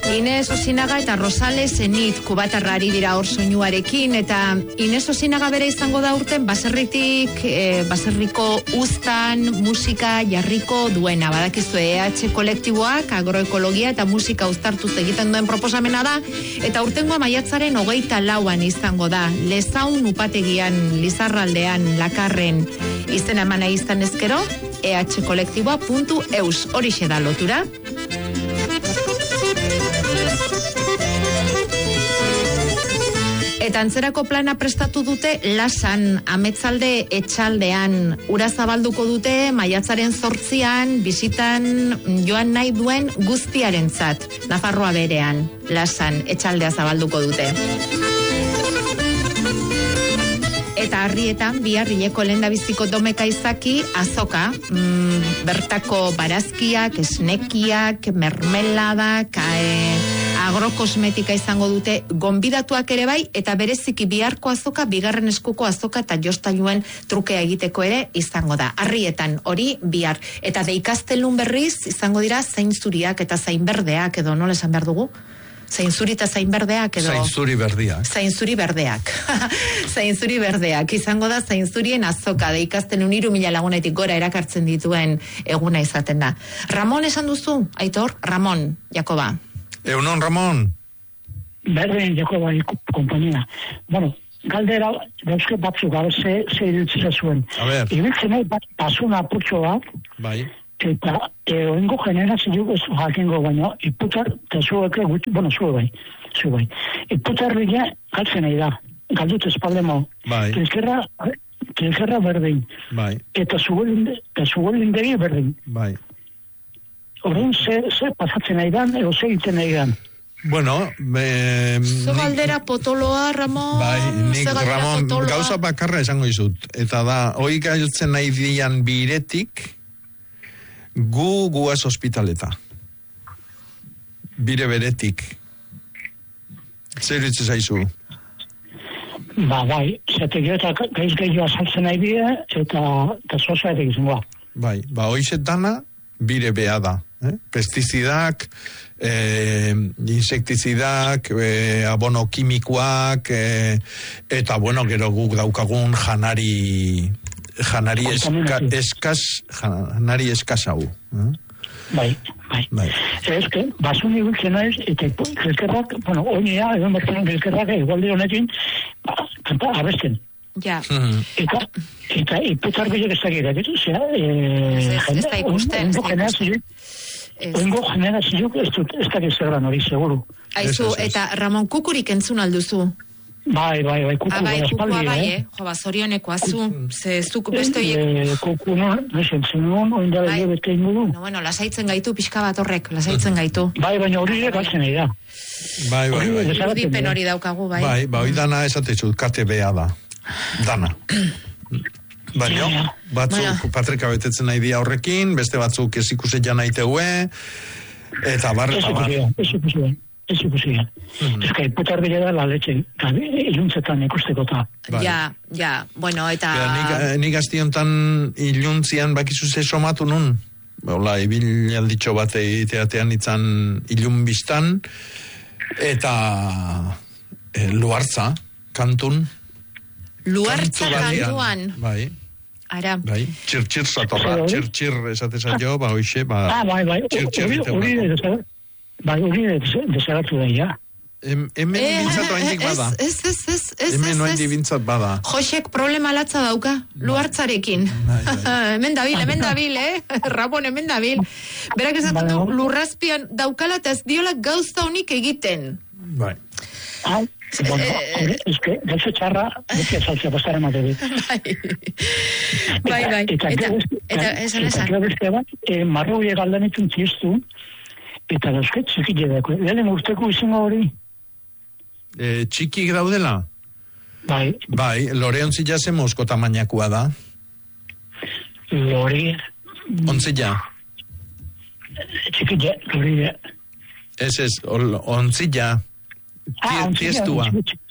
Inez Osinaga eta Rosales Zenit kubatarrari dira hor soinuarekin, eta Inez Osinaga bere izango da urten baserritik, baserriko uztan musika jarriko duena. Badakizu EH kolektiboak agroekologia eta musika uztartuz egiten duen proposamena da, eta urtengoa maiatzaren 24an izango da. Lezaun upategian, Lizarraldean, Lakarren izena emana izan ezkero, ehkolektiboa.eus. Horixe da lotura. Eta antzerako plana prestatu dute Lasan, Ametzalde etxaldean. Ura zabalduko dute maiatzaren 8an bisitan joan nahi duen guztiarentzat. Nafarroa berean, Lasan etxaldea zabalduko dute. Eta Harrietan, Biarrileko lehendabiziko domeka izaki azoka, bertako barazkiak, esnekiak, mermeladak, agrokosmetika izango dute gonbidatuak ere bai, eta bereziki biharko azoka, bigarren eskuko azoka eta jostailuen trukea egiteko ere izango da. Harrietan, hori bihar. Eta deikastelun berriz izango dira zainzuriak eta zainberdeak, edo nola esan behar dugu? Zainzuri eta zainberdeak edo... Zainzuri berdiak. Zainzuri berdeak. Zainzuri berdeak. Izango da zainzurien azoka, deikastelun 3.000 lagunetik gora erakartzen dituen eguna izaten da. Ramon esan duzu, Aitor? Ramon, Jakoba. Egunon, Ramon. Berdin, Jakoba, kompainia. Bueno, galdera, dauzke batzuk, ze iruditzen zuen. A ver. Ibiltzen nahi bat, pasuna apurtxo bat, Bai. eta oingo generazioak ez jakingo baino, iputar, eta zuek, bueno, zu bai. Iputar bila galtzen nahi da, galdut espaldemo. Bai. Kilkerra berdin. Bai. Eta zuelindegi berdin. Bai. Horren, ze pasatzen nahi dan, edo ze egiten nahi dan. Bueno, Zo galdera potoloa, Ramon. Bai, nik Ramon potoloa. gauza bakarra esango izut. Eta da, hoi galtzen nahi dian biretik, guaz hospitaleta. Bire beretik. Zer ditze zaizu? Bai, zetek eta gaiz gehiago saltzen nahi bide, eta zoza edo izangoa. Bai, hoizet dana, bire bea da. Pestizidak, insektizidak, abono kimikoak, eta bueno, gero guk daukagun janari eskas hau. Bai. Ez que, basun igultzen naiz, eta gelkerrak, bueno, oinea, edo merkenan gelkerrak, egualde honekin, kanta abesten. Ja. Eta iputar bilek ez da gira, ez da ikusten, Oingo generazioak ez da gizerran hori, seguru. Aizu, eta Ramon, kukurik entzun alduzu? Bai, kukua bai, Jo, zorionekoa zu, ze zuk beste oiek... Kuku non, nesentzen non, oindara jo bete ingo du. Bueno, lasaitzen gaitu, pixka bat horrek, lasaitzen gaitu. Bai, baina hori ere galtzen nahi da. Bai. Urdipen hori daukagu, bai. Bai, hori dana esatezut, kate bea da. Dana. Baina, batzuk patrika betetzen nahi dia horrekin, beste batzuk ez ikusetan nahi teue, eta bar. Ez ikusia. Ez ka iputar bila da la leche, iluntzetan ikusteko ta. Ja, bueno, eta... Nik aztiontan iluntzian bakizu ze somatu nun. Hola, ibil alditxo bat teatean itzan ilun biztan, eta luartza, kantun. Luartza kantuan. Bai. Ara. Bai, txir satorra, txir esatezan jo, hoxe, bai. Hori desagatu da, ja. Hemen bintzatu haindik bada. Ez. Hemen haindik bintzat bada. Josek problema latza dauka, luartzarekin. Hemen dabil, Ramon, hemen dabil. Berak esaten du, lurrazpian daukala eta ez diola gauza honik egiten. Bai. Ez que, gauza txarra, beti azaltzea bastara emate dit. Bai. Eta esan. Eta beste bat, marroi egaldan itun txiztu, eta dauzke txikile dako. Lehen urteko izango hori? Txikik daudela? Bai, lore ontzilla ze mozko tamainakua da? Lore... Ontzilla? Txikile, lore... Ez, ontzilla... Tiestua,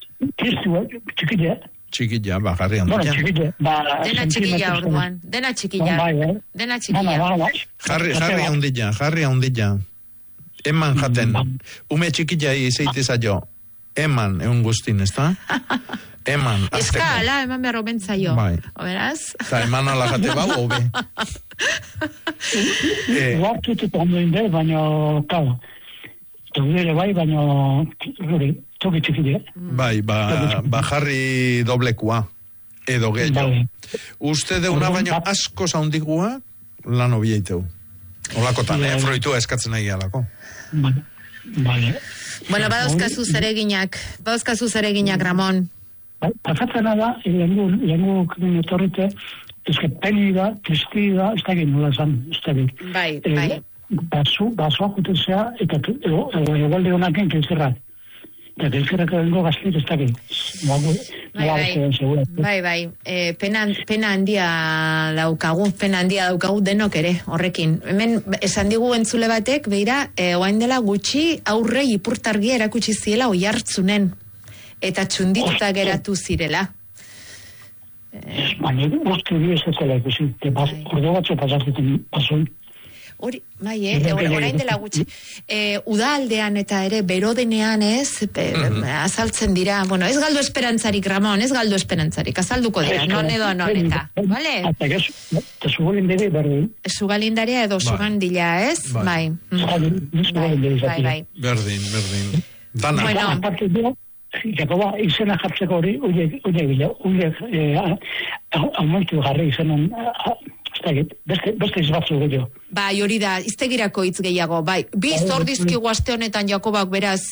txikilla, jarri ondilla. Dena txikilla orduan, dena txikilla. Jarri ondilla. Eman jaten. Ume txikilla izeiteza jo. Eman, egun guztin, ez da? Eman, azteko. Eskala, eman beharro bentzaio. Bai. Oberaz? Eta eman ala jate bau, hobe. Guartutik ondo inde, baina, kala, togure bai, baina, toki txikide. Bai, jarri doblekua, edo gehiago. Uste deuna baina asko zaundigua, lan obieiteu. Olakotan, froitua eskatzen nahi alako. Vale. Bueno, badauzkazu zereginak, Ramon. Pasatzena da, lehengu etorrite, eske peni da, tristi da, ez da egin nola esan, ez da egin. Bai. Basoa jutezea, eta egualde honaken kelzerrak. Eta kelzerrak edo gaztit ez da egin. Bai. Pena handia daukagu denok ere, horrekin. Hemen, esan digu entzule batek, beira, oain dela gutxi aurrei ipurtargia erakutsi ziela oihartzunen. Eta txundituta geratu zirela. Baina, uste bi ez zela ikusi. Ordo batzu pasatzen pasun. Hori, orain dela gutxi. Udaldean eta ere berodenean ez, azaltzen dira. Bueno, ez galdu esperantzarik, Ramon, azalduko dira, non edo non eta. Vale? Eta sugalindaria berdin. Sugalindaria edo sugandila, ez? Bai. Bai. Berdin. Dana. Bueno. Aparte dira, Jakoba, izena jartzeko hori, aumentu jarri izenan, beste izbatzu gehiago. Bai, hori da, iztegirako hitz gehiago, bai. Bi zordizkigu aste honetan, Jakobak, beraz,